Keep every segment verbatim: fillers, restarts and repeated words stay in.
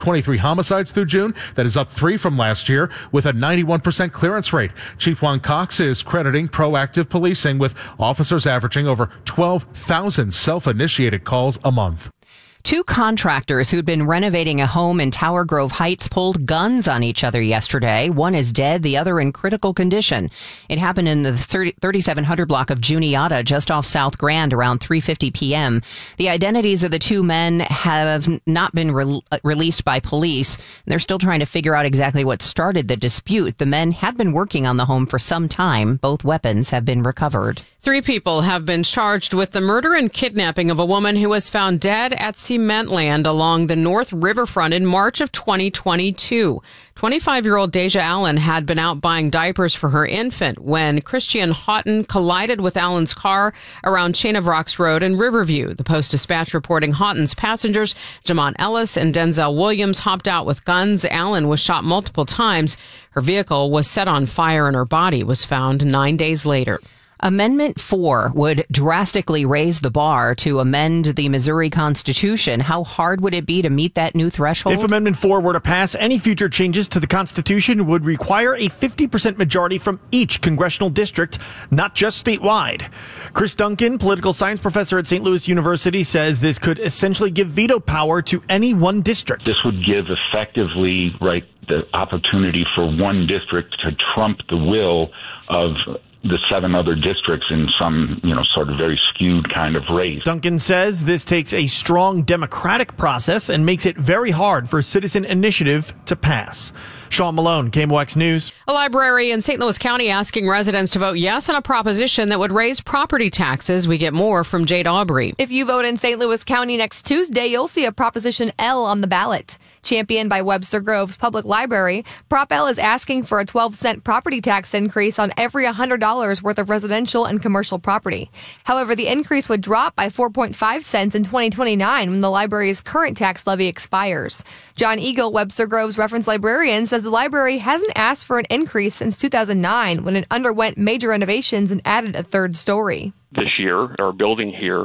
twenty-three homicides through June. That is up three from last year with a ninety-one percent clearance rate. Chief Juan Cox is crediting proactive policing with officers averaging over twelve thousand self-initiated calls a month. Two contractors who'd been renovating a home in Tower Grove Heights pulled guns on each other yesterday. One is dead, the other in critical condition. It happened in the thirty-seven hundred block of Juniata, just off South Grand, around three fifty p.m. The identities of the two men have not been re- released by police. They're still trying to figure out exactly what started the dispute. The men had been working on the home for some time. Both weapons have been recovered. Three people have been charged with the murder and kidnapping of a woman who was found dead at cement land along the North Riverfront in March of twenty twenty-two. twenty-five-year-old Deja Allen had been out buying diapers for her infant when Christian Houghton collided with Allen's car around Chain of Rocks Road in Riverview. The Post-Dispatch reporting Houghton's passengers, Jamon Ellis and Denzel Williams, hopped out with guns. Allen was shot multiple times. Her vehicle was set on fire and her body was found nine days later. Amendment four would drastically raise the bar to amend the Missouri Constitution. How hard would it be to meet that new threshold? If Amendment four were to pass, any future changes to the Constitution would require a fifty percent majority from each congressional district, not just statewide. Chris Duncan, political science professor at Saint Louis University, says this could essentially give veto power to any one district. This would give effectively, right, the opportunity for one district to trump the will of the seven other districts in some, you know, sort of very skewed kind of race. Duncan says this takes a strong democratic process and makes it very hard for citizen initiative to pass. Sean Malone, K M O X News. A library in Saint Louis County asking residents to vote yes on a proposition that would raise property taxes. We get more from Jade Aubrey. If you vote in Saint Louis County next Tuesday, you'll see a Proposition L on the ballot. Championed by Webster Groves Public Library, Prop L is asking for a twelve cent property tax increase on every one hundred dollars worth of residential and commercial property. However, the increase would drop by four point five cents in twenty twenty-nine when the library's current tax levy expires. John Eagle, Webster Groves reference librarian, says the library hasn't asked for an increase since two thousand nine when it underwent major renovations and added a third story. This year, our building here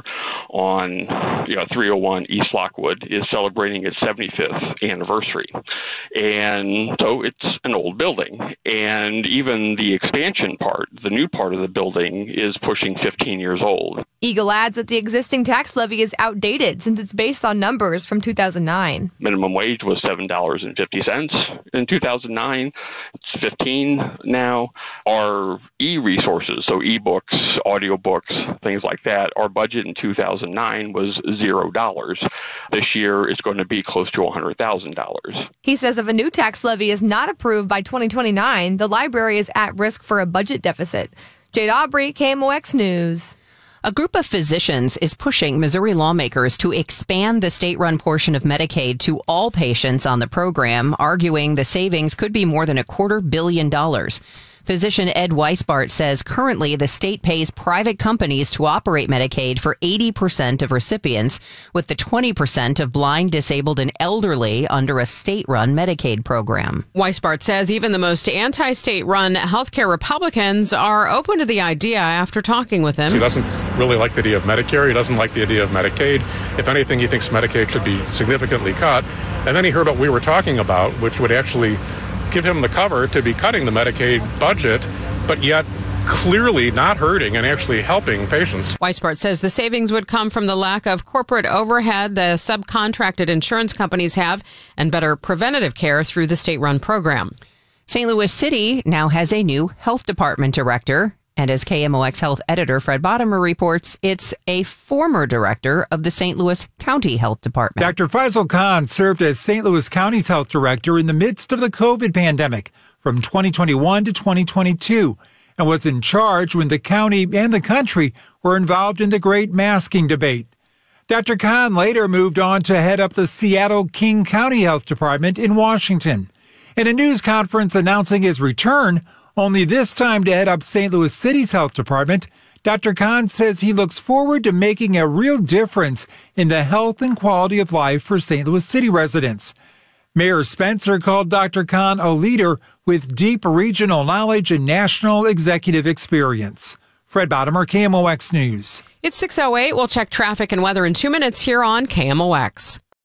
on you know, three oh one East Lockwood is celebrating its seventy-fifth anniversary. And so it's an old building. And even the expansion part, the new part of the building, is pushing fifteen years old. Eagle adds that the existing tax levy is outdated since it's based on numbers from two thousand nine. Minimum wage was seven dollars and fifty cents in two thousand nine. It's fifteen now. Our e-resources, so e-books, audiobooks, things like that, our budget in two thousand nine was zero dollars. This year, it's going to be close to one hundred thousand dollars. He says if a new tax levy is not approved by twenty twenty-nine, the library is at risk for a budget deficit. Jade Aubrey, K M O X News. A group of physicians is pushing Missouri lawmakers to expand the state-run portion of Medicaid to all patients on the program, arguing the savings could be more than a quarter billion dollars. Physician Ed Weisbart says currently the state pays private companies to operate Medicaid for eighty percent of recipients, with the twenty percent of blind, disabled, and elderly under a state-run Medicaid program. Weisbart says even the most anti-state-run healthcare Republicans are open to the idea after talking with him. He doesn't really like the idea of Medicare. He doesn't like the idea of Medicaid. If anything, he thinks Medicaid should be significantly cut. And then he heard what we were talking about, which would actually give him the cover to be cutting the Medicaid budget, but yet clearly not hurting and actually helping patients. Weisbart says the savings would come from the lack of corporate overhead the subcontracted insurance companies have and better preventative care through the state-run program. Saint Louis City now has a new health department director. And as K M O X Health editor Fred Bottomer reports, it's a former director of the Saint Louis County Health Department. Doctor Faisal Khan served as Saint Louis County's health director in the midst of the COVID pandemic from twenty twenty-one to twenty twenty-two and was in charge when the county and the country were involved in the great masking debate. Doctor Khan later moved on to head up the Seattle King County Health Department in Washington. In a news conference announcing his return, only this time to head up Saint Louis City's health department, Doctor Khan says he looks forward to making a real difference in the health and quality of life for Saint Louis City residents. Mayor Spencer called Doctor Khan a leader with deep regional knowledge and national executive experience. Fred Bottomer, K M O X News. It's six oh eight. We'll check traffic and weather in two minutes here on K M O X.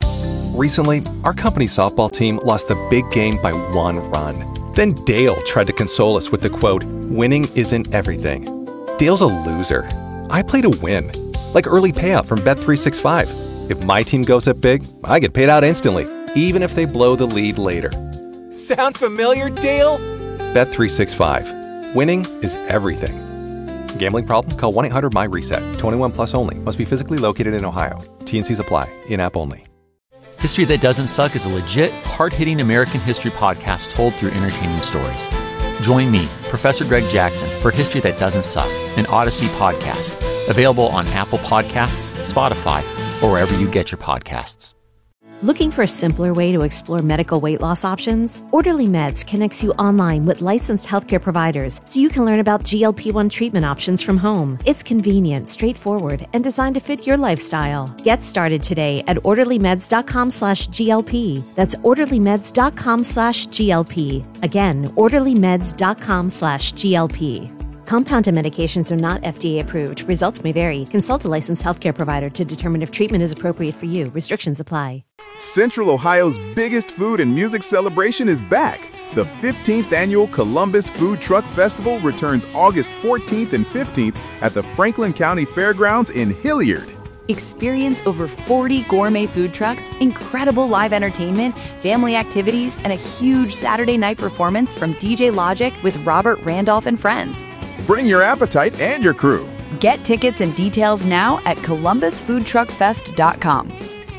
Recently, our company softball team lost a big game by one run. Then Dale tried to console us with the quote, "Winning isn't everything." Dale's a loser. I play to win. Like early payout from Bet three sixty-five. If my team goes up big, I get paid out instantly, even if they blow the lead later. Sound familiar, Dale? Bet three sixty-five. Winning is everything. Gambling problem? Call one eight hundred M Y reset. twenty-one plus only. Must be physically located in Ohio. T N Cs apply. In-app only. History That Doesn't Suck is a legit, hard-hitting American history podcast told through entertaining stories. Join me, Professor Greg Jackson, for History That Doesn't Suck, an Odyssey podcast. Available on Apple Podcasts, Spotify, or wherever you get your podcasts. Looking for a simpler way to explore medical weight loss options? Orderly Meds connects you online with licensed healthcare providers so you can learn about G L P one treatment options from home. It's convenient, straightforward, and designed to fit your lifestyle. Get started today at orderlymeds.com slash GLP. That's orderlymeds.com slash GLP. Again, orderlymeds.com slash GLP. Compounded medications are not F D A approved. Results may vary. Consult a licensed healthcare provider to determine if treatment is appropriate for you. Restrictions apply. Central Ohio's biggest food and music celebration is back. The fifteenth Annual Columbus Food Truck Festival returns August fourteenth and fifteenth at the Franklin County Fairgrounds in Hilliard. Experience over forty gourmet food trucks, incredible live entertainment, family activities, and a huge Saturday night performance from D J Logic with Robert Randolph and friends. Bring your appetite and your crew. Get tickets and details now at columbus food truck fest dot com.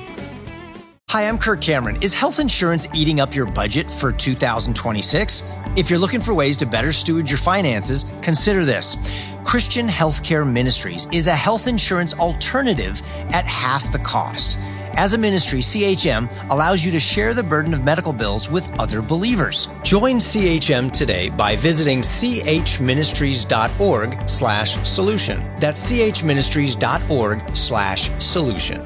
Hi, I'm Kirk Cameron. Is health insurance eating up your budget for two thousand twenty-six? If you're looking for ways to better steward your finances, consider this. Christian Healthcare Ministries is a health insurance alternative at half the cost. As a ministry, C H M allows you to share the burden of medical bills with other believers. Join C H M today by visiting chministries.org slash solution. That's chministries.org slash solution.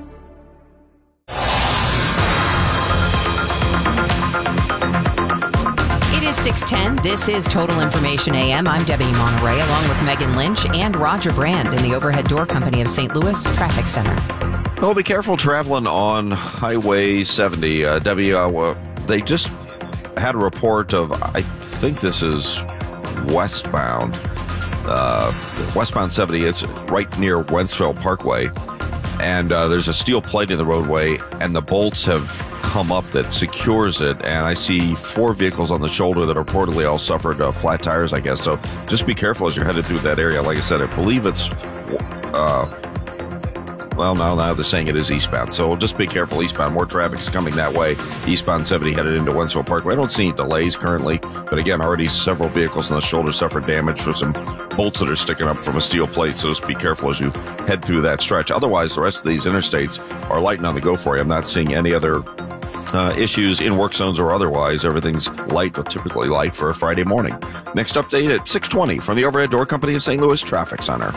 six ten, this is Total Information A M. I'm Debbie Monterey, along with Megan Lynch and Roger Brand in the Overhead Door Company of Saint Louis Traffic Center. Well, be careful traveling on Highway seventy. Uh, Debbie, uh, they just had a report of, I think this is westbound, uh, westbound seventy. It's right near Wentzville Parkway. And uh, there's a steel plate in the roadway, and the bolts have come up that secures it. And I see four vehicles on the shoulder that reportedly all suffered uh, flat tires, I guess. So just be careful as you're headed through that area. Like I said, I believe it's, uh, well, now, now they're saying it is eastbound. So just be careful eastbound. More traffic is coming that way. Eastbound seventy headed into Wentzville Parkway. I don't see any delays currently. But again, already several vehicles on the shoulder suffered damage from some bolts that are sticking up from a steel plate. So just be careful as you head through that stretch. Otherwise, the rest of these interstates are light and on the go for you. I'm not seeing any other uh, issues in work zones or otherwise. Everything's light, or typically light for a Friday morning. Next update at six twenty from the Overhead Door Company of Saint Louis Traffic Center.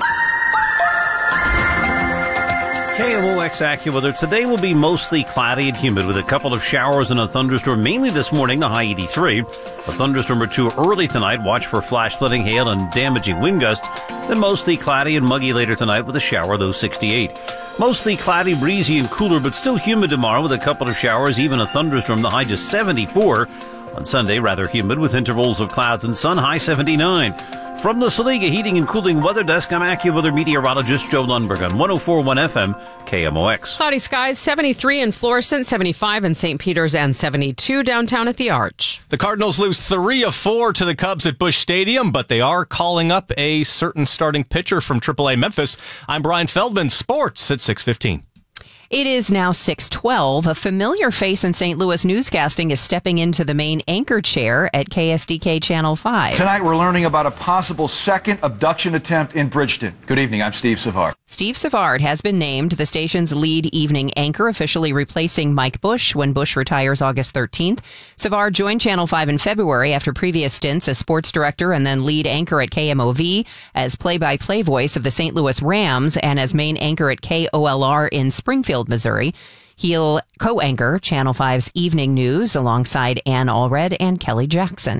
K M O X AccuWeather. Today will be mostly cloudy and humid with a couple of showers and a thunderstorm, mainly this morning, the high eighty-three. A thunderstorm or two early tonight. Watch for flash flooding, hail, and damaging wind gusts. Then mostly cloudy and muggy later tonight with a shower, though sixty-eight. Mostly cloudy, breezy, and cooler, but still humid tomorrow with a couple of showers, even a thunderstorm, the high just seventy-four. On Sunday, rather humid with intervals of clouds and sun, high seventy-nine. From the Saliga Heating and Cooling Weather Desk, I'm AccuWeather meteorologist Joe Lundberg on one oh four point one F M, K M O X. Cloudy skies, seventy-three in Florissant, seventy-five in Saint Peter's, and seventy-two downtown at the Arch. The Cardinals lose three of four to the Cubs at Busch Stadium, but they are calling up a certain starting pitcher from triple A Memphis. I'm Brian Feldman, sports at six fifteen. It is now six twelve. A familiar face in Saint Louis newscasting is stepping into the main anchor chair at K S D K Channel five. Tonight we're learning about a possible second abduction attempt in Bridgeton. Good evening, I'm Steve Savard. Steve Savard has been named the station's lead evening anchor, officially replacing Mike Bush when Bush retires August thirteenth. Savard joined Channel five in February after previous stints as sports director and then lead anchor at K M O V, as play-by-play voice of the Saint Louis Rams, and as main anchor at K O L R in Springfield, Missouri. He'll co-anchor Channel five's Evening News alongside Ann Allred and Kelly Jackson.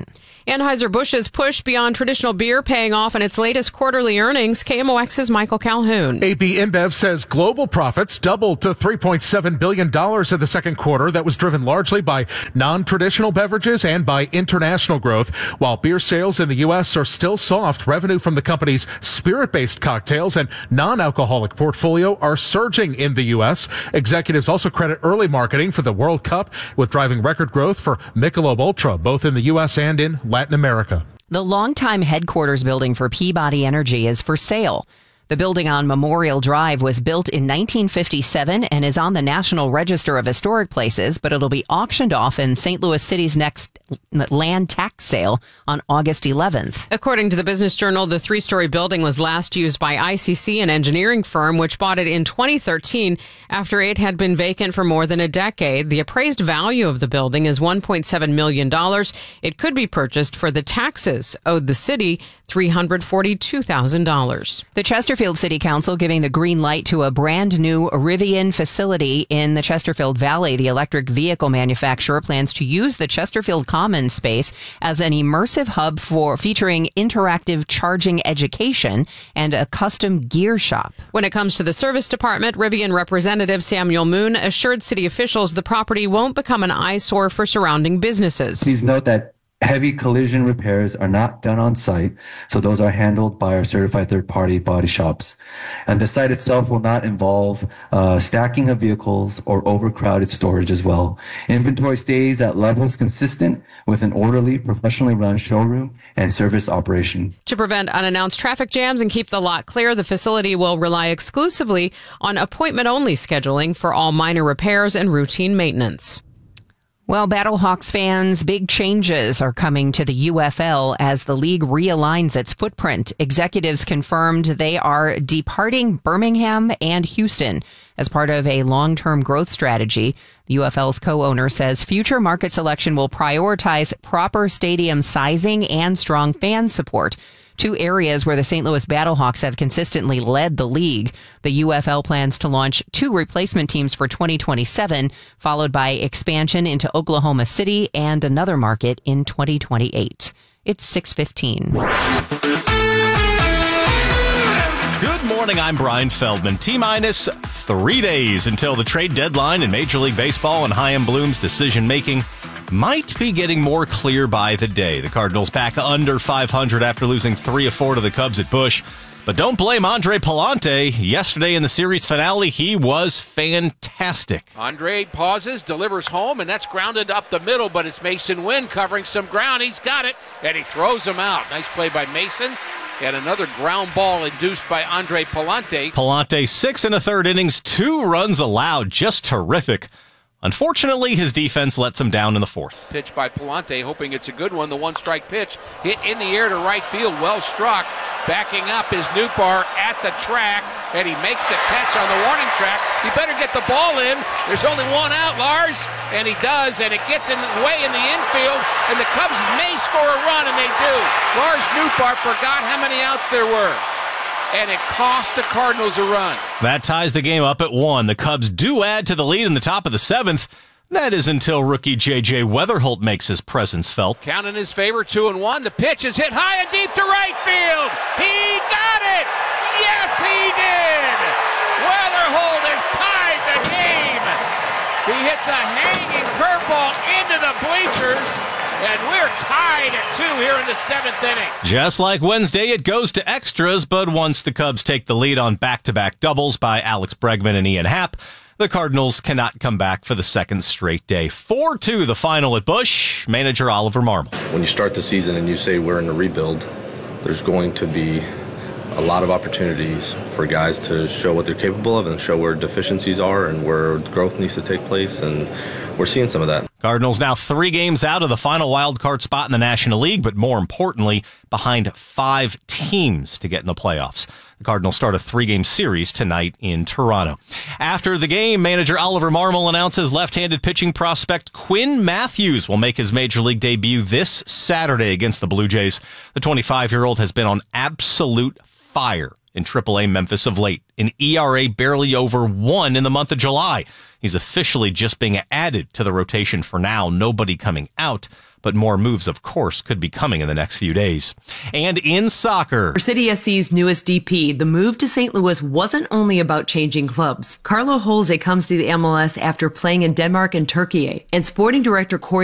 Anheuser-Busch's push beyond traditional beer paying off in its latest quarterly earnings. K M O X's Michael Calhoun. A B InBev says global profits doubled to three point seven billion dollars in the second quarter. That was driven largely by non-traditional beverages and by international growth. While beer sales in the U S are still soft, revenue from the company's spirit-based cocktails and non-alcoholic portfolio are surging in the U S. Executives also credit early marketing for the World Cup with driving record growth for Michelob Ultra, both in the U S and in Latin America. The longtime headquarters building for Peabody Energy is for sale. The building on Memorial Drive was built in nineteen fifty-seven and is on the National Register of Historic Places, but it'll be auctioned off in Saint Louis City's next land tax sale on August eleventh. According to the Business Journal, the three-story building was last used by I C C, an engineering firm, which bought it in twenty thirteen after it had been vacant for more than a decade. The appraised value of the building is one point seven million dollars. It could be purchased for the taxes owed the city, three hundred forty-two thousand dollars. The Chesterfield City Council giving the green light to a brand new Rivian facility in the Chesterfield Valley. The electric vehicle manufacturer plans to use the Chesterfield Commons space as an immersive hub for featuring interactive charging education and a custom gear shop. When it comes to the service department, Rivian Representative Samuel Moon assured city officials the property won't become an eyesore for surrounding businesses. Please note that heavy collision repairs are not done on site, so those are handled by our certified third-party body shops. And the site itself will not involve uh, stacking of vehicles or overcrowded storage as well. Inventory stays at levels consistent with an orderly, professionally run showroom and service operation. To prevent unannounced traffic jams and keep the lot clear, the facility will rely exclusively on appointment-only scheduling for all minor repairs and routine maintenance. Well, Battlehawks fans, big changes are coming to the U F L as the league realigns its footprint. Executives confirmed they are departing Birmingham and Houston as part of a long-term growth strategy. The U F L's co-owner says future market selection will prioritize proper stadium sizing and strong fan support, two areas where the Saint Louis Battlehawks have consistently led the league. The U F L plans to launch two replacement teams for twenty twenty-seven, followed by expansion into Oklahoma City and another market in twenty twenty-eight. It's six fifteen. Good morning, I'm Brian Feldman. T-minus three days until the trade deadline in Major League Baseball, and Chaim Bloom's decision-making might be getting more clear by the day. The Cardinals back under five hundred after losing three of four to the Cubs at Busch. But don't blame Andre Pallante. Yesterday in the series finale, he was fantastic. Andre pauses, delivers home, and that's grounded up the middle, but it's Mason Wynn covering some ground. He's got it, and he throws him out. Nice play by Mason. And another ground ball induced by Andre Pallante. Pallante, six and a third innings, two runs allowed. Just terrific. Unfortunately, his defense lets him down in the fourth. Pitch by Pallante, hoping it's a good one. The one-strike pitch hit in the air to right field. Well struck. Backing up is Nootbaar at the track, and he makes the catch on the warning track. He better get the ball in. There's only one out, Lars, and he does, and it gets in way in the infield, and the Cubs may score a run, and they do. Lars Nootbaar forgot how many outs there were, and it cost the Cardinals a run. That ties the game up at one. The Cubs do add to the lead in the top of the seventh. That is until rookie J J Weatherholt makes his presence felt. Count in his favor, two and one. The pitch is hit high and deep to right field. He got it! Yes, he did! Weatherholt has tied the game. He hits a hanging curveball into the bleachers, and we're tied at two here in the seventh inning. Just like Wednesday, it goes to extras, but once the Cubs take the lead on back-to-back doubles by Alex Bregman and Ian Happ, the Cardinals cannot come back for the second straight day. four two the final at Busch. Manager Oliver Marmol. When you start the season and you say we're in a rebuild, there's going to be a lot of opportunities for guys to show what they're capable of and show where deficiencies are and where growth needs to take place, and we're seeing some of that. Cardinals now three games out of the final wild card spot in the National League, but more importantly, behind five teams to get in the playoffs. The Cardinals start a three-game series tonight in Toronto. After the game, manager Oliver Marmol announces left-handed pitching prospect Quinn Matthews will make his Major League debut this Saturday against the Blue Jays. The twenty-five-year-old has been on absolute fire in triple A Memphis of late, an E R A barely over one in the month of July. He's officially just being added to the rotation for now, nobody coming out. But more moves, of course, could be coming in the next few days. And in soccer, for City S C's newest D P, the move to Saint Louis wasn't only about changing clubs. Carlo Holze comes to the M L S after playing in Denmark and Turkey, and sporting director Corey